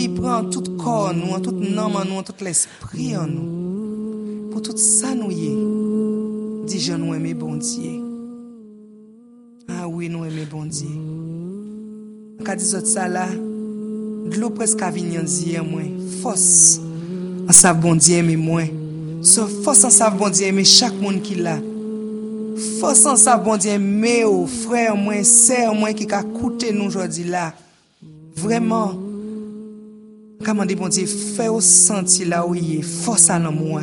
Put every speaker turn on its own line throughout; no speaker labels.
Saint-Esprit prend tout corps nous, tout âme nous, tout l'esprit en nous. Pour tout ça nous y est. Dis je nous aimer bon Dieu. Ah oui, nous aimer bon Dieu. Quand dit ça là, de l'eau presque à venir en moi. Force en sa bon Dieu mais moi. So force en sa bon Dieu mais chaque monde qui l'a. Force en sa bon Dieu mais au frère moi, sœur moi qui a coûté nous aujourd'hui là. Vraiment comment dit bon Dieu fait au senti là où il est force à moi.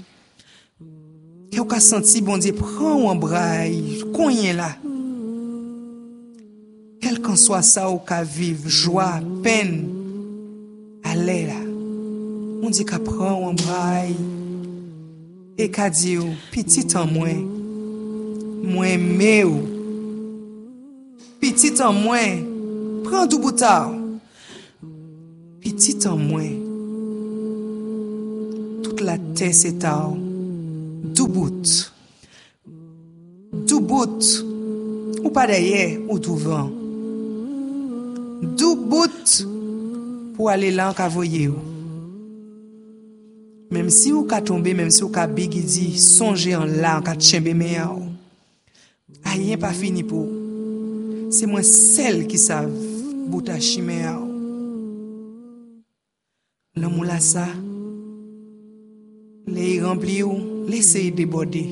Que vous senti bon Dieu prend en bras cogne là. Quel qu'en soit ça ou qu'a vivre joie, peine, allez là. On dit qu'à prend en bras et qu'a dit petit en moi aimé ou petit en moi prends du boutard petit en moi toute la terre c'est tard du bout ou pas derrière ou devant du bout pour aller là en cavoyer même si ou ka tomber même si ou ka big dit songez en là en ka chembe meilleur rien pas fini pour c'est moi celle qui savent bouta chimère l'amour là ça les rempli ou laissez déborder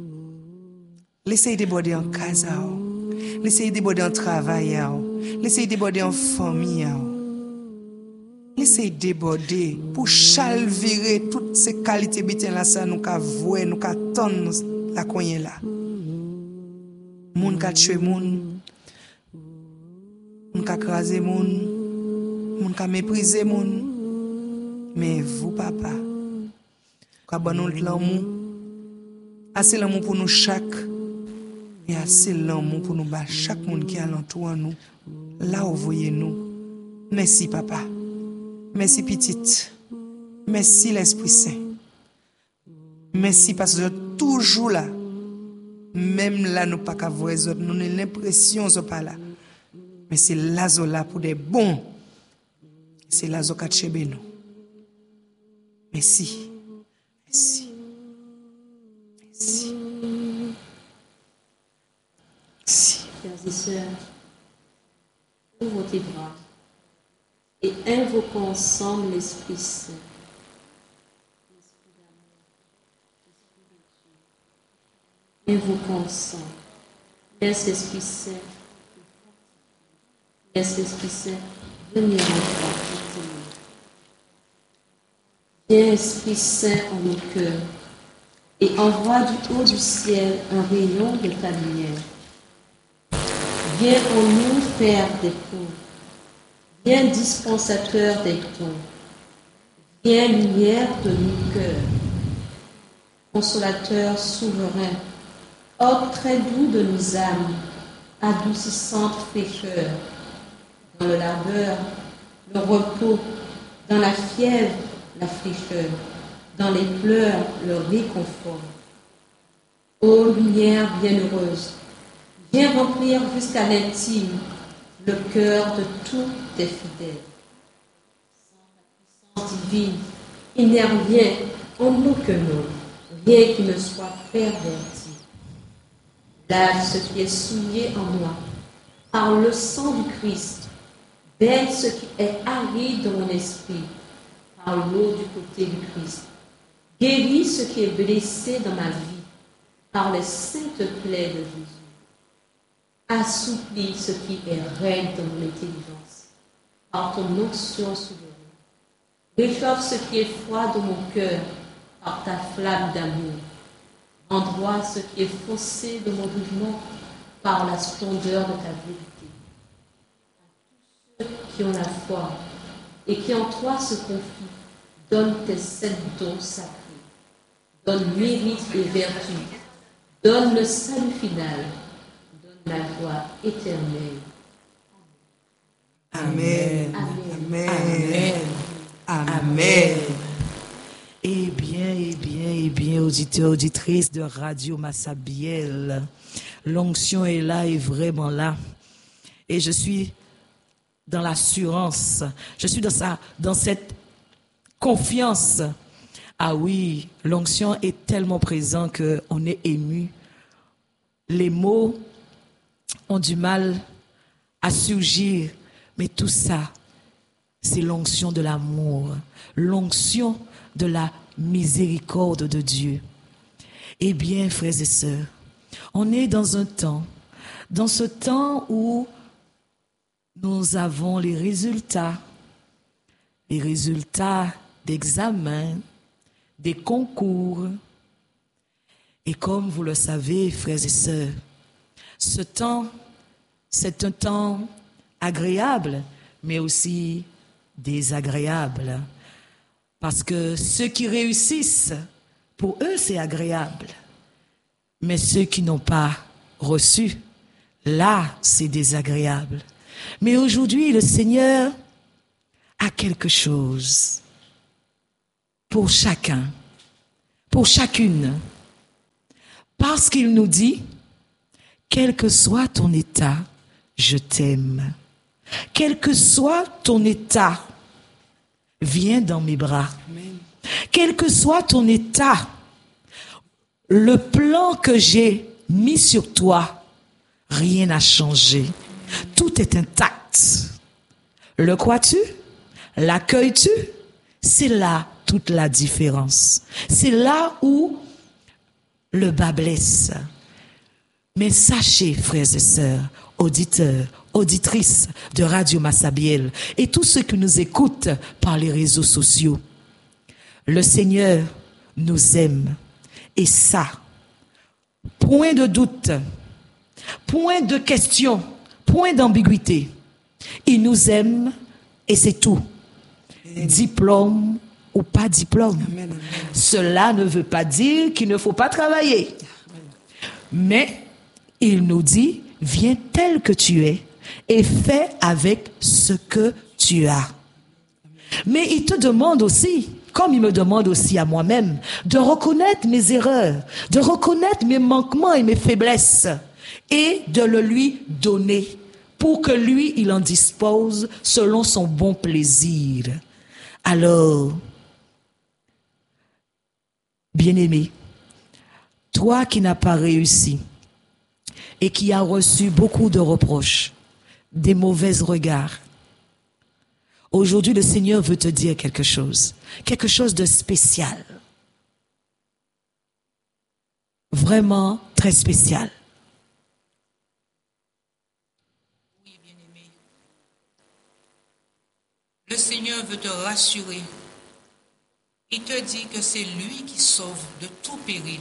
en casa laissez déborder en travail laissez déborder en famille laissez déborder pour chalvirer toutes ces qualités bitin là ça nous ka voir nous ka tendre la cogne là moun ka tuer moun ka craser moun ka mépriser moun mais vous papa ka ban nous l'amour assez l'amour pour nous chaque et assez l'amour pour nous ba chaque monde qui alentour nous là où voyez nous merci papa merci petite merci l'Esprit Saint merci parce que vous êtes toujours là même là nous pas qu'à voir les autres nous avons l'impression sont pas là mais c'est là là pour des bons c'est là zo kachebe nous merci
frères et sœurs, ouvrez tes bras et invoquons ensemble l'Esprit Saint. Invoquons ensemble. Laisse l'Esprit Saint. Laisse l'Esprit Saint venir en toi. Viens, Esprit Saint, en nos cœurs et envoie du haut du ciel un rayon de ta lumière. Viens en nous faire des pauvres. Viens dispensateur des dons. Viens lumière de nos cœurs. Consolateur souverain. Ordre très doux de nos âmes. Adoucissante fraîcheur. Dans le labeur, le repos. Dans la fièvre, la fraîcheur. Dans les pleurs, le réconfort. Ô lumière bienheureuse, viens remplir jusqu'à l'intime le cœur de tous tes fidèles. Sans ta puissance divine, il n'y a rien en nous que nous, rien qui ne soit perverti. Lave ce qui est souillé en moi, par le sang du Christ. Baigne ce qui est aride dans mon esprit, par l'eau du côté du Christ. Guéris ce qui est blessé dans ma vie, par les saintes plaies de Jésus. Assouplis ce qui est raide dans mon intelligence, par ton onction souveraine. Réchauffe ce qui est froid dans mon cœur, par ta flamme d'amour. Rends droit ce qui est faussé de mon jugement, par la splendeur de ta vérité. À tous ceux qui ont la foi et qui en toi se confient, donne tes sept dons sacrés. Donne mérite et vertu. Donne le salut final. La joie éternelle.
Amen.
Amen.
Amen. Amen.
Eh bien, auditeurs, auditrices de Radio Massabielle, l'onction est là et vraiment là. Et je suis dans l'assurance. Je suis dans cette confiance. Ah oui, l'onction est tellement présente qu'on est ému. Les mots ont du mal à surgir, mais tout ça, c'est l'onction de l'amour, l'onction de la miséricorde de Dieu. Eh bien, frères et sœurs, on est dans ce temps où nous avons les résultats d'examens, des concours. Et comme vous le savez, frères et sœurs, ce temps, c'est un temps agréable, mais aussi désagréable. Parce que ceux qui réussissent, pour eux, c'est agréable. Mais ceux qui n'ont pas reçu, là, c'est désagréable. Mais aujourd'hui, le Seigneur a quelque chose pour chacun, pour chacune. Parce qu'il nous dit, quel que soit ton état, je t'aime. Quel que soit ton état, viens dans mes bras.
Amen.
Quel que soit ton état, le plan que j'ai mis sur toi, rien n'a changé. Tout est intact. Le crois-tu? L'accueilles-tu? C'est là toute la différence. C'est là où le bas blesse. Mais sachez, frères et sœurs, auditeurs, auditrices de Radio Massabielle et tous ceux qui nous écoutent par les réseaux sociaux, le Seigneur nous aime. Et ça, point de doute, point de question, point d'ambiguïté. Il nous aime et c'est tout. Diplôme ou pas diplôme.
Amen, amen.
Cela ne veut pas dire qu'il ne faut pas travailler. Mais il nous dit, viens tel que tu es et fais avec ce que tu as. Mais il te demande aussi, comme il me demande aussi à moi-même, de reconnaître mes erreurs, de reconnaître mes manquements et mes faiblesses et de le lui donner pour que lui, il en dispose selon son bon plaisir. Alors, bien-aimé, toi qui n'as pas réussi et qui as reçu beaucoup de reproches, des mauvais regards, aujourd'hui le Seigneur veut te dire quelque chose de spécial, vraiment très spécial.
Oui, bien-aimé. Le Seigneur veut te rassurer. Il te dit que c'est lui qui sauve de tout péril.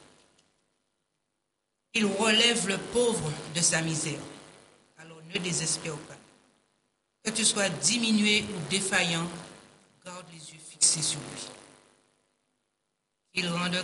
Il relève le pauvre de sa misère. Alors ne désespère pas. Que tu sois diminué ou défaillant, garde les yeux fixés sur lui. Qu'il rende